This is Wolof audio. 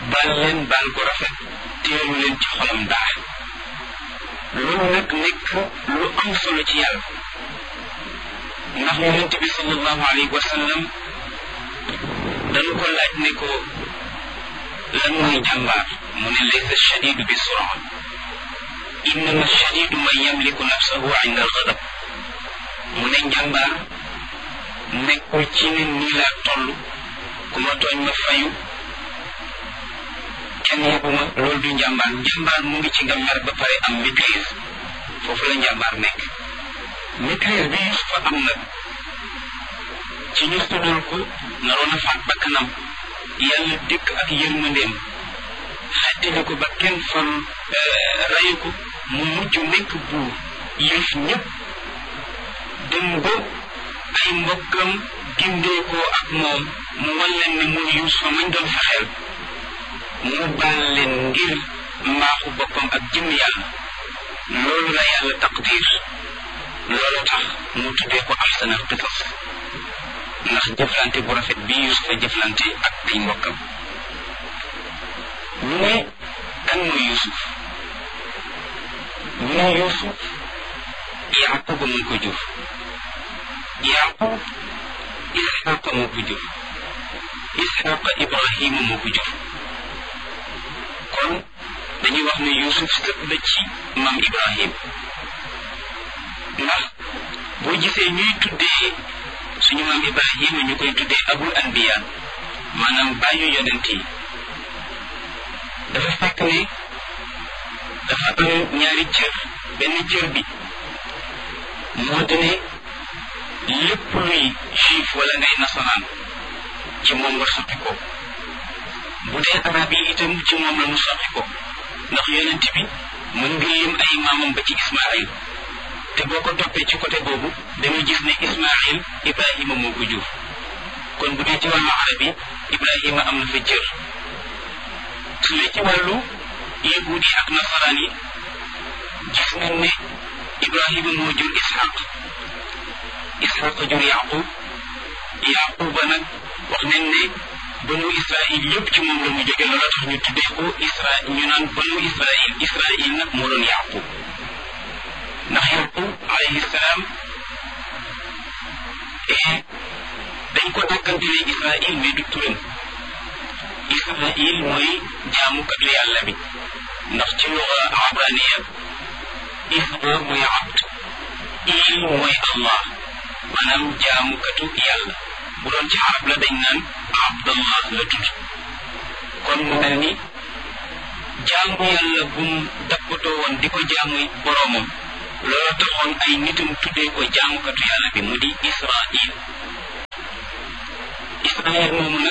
baal leen baal ko rafet teelu leen ci xolam dara loolu nag nekk lu am solo ci yàlla ndax yonent bi sallallahu alayhi wa sallam dañu ko laaj ne ko lan mooy jàmbaar mu ne laysa shadidu bi sura innama shadidu man yamliku nafsahu inda alghadab mu ne njàmbaar nekkul ci ne nii laa toll ku ma tooñ ma fayu kenn yebuma loolu du njàmbaar njàmbaar mu ngi ci nga mer ba pare am maîtrise foofu la njàmbaar nekk maîtrise bi Yusufa am nag ci ñu tuddal ko naroon a faat bakkanam yàlla dikk ak yërmandeem xettali ko ba kenn far rayu ko mu mujj nekk buur yëf ñëpp dem ba ay mbokkam gindeekoo ak moom mu wan leen ne mooy Yusufa mañ doon fexeel mu baal leen ngir mbaaxu boppam ak jëm yàlla loolu la yàlla taqdir loolu tax mu tuddee ko ahsanal qisas ndax jëflante bu rafet bi Yusufa jëflante ak ay mbokkam ñu ne kan mooy Yusuf ñu ne Yusuf Yaquba moo ko jur Yaqub Isxaqa moo ko jur Isxaqa Ibrahima moo ko jur kon dañuy wax ne Yusuf sët la ci maam Ibrahim ndax boo gisee ñuy tuddee suñu maam Ibrahima ñu koy tuddee abul anbiya maanaam bàyyu yonent yi dafa fekk ne dafa am ñaari cër benn cër bi moo di ne lépp luy juif wala ngay nasaraan ci moom nga soqi ko bu dee arab yi itam ci moom la mu soqi ko ndax yonent bi mën nga lim ay maamam ba ci Ismaïl te boo ko toppee ci côté boobu dañuy gis ne Ismaïl Ibrahima moo ko jur kon bu dee ci wàllu arab yi Ibrahima am na fa cër su dee ci wàllu yahuud yi ak nasaraan yi gis nañ ne Ibrahima moo jur Ishaq jur Yaqub Yaquba nag wax nañ ne banu Israil yëpp ci moom la mu jóge loolu tax ñu tuddee ko Israil ñu naan banu Israil Israil nag moo doon Yaqub ndax Yaqub alayhi salaam dañ ko dàkkantelee Israil mais du turam Israil mooy jaamukatu yàlla bi ndax ci luga abraniya Isra mooy abd il mooy Allah maanaam jaamukatu yàlla bu doon ci arab la dañ naan abdallah la tudd kon mu mel ni jaamu yàlla bu mu dappatoo woon di ko jaamu boroomam loolu taxoon ay nitam tuddee ko jaamukatu yàlla bi mu di Israil moomu nag